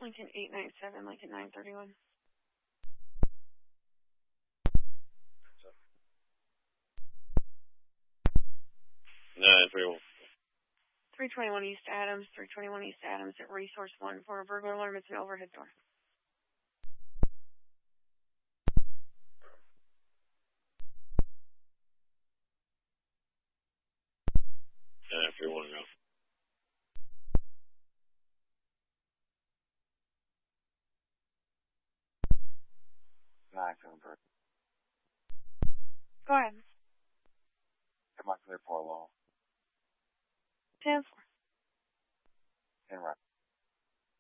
Lincoln 897, Lincoln 931. 931. 321 East Adams, 321 East Adams at Resource 1 for a burglar alarm. It's an overhead door. 931 now. Go ahead. Am I clear for a law? 10-4. And right.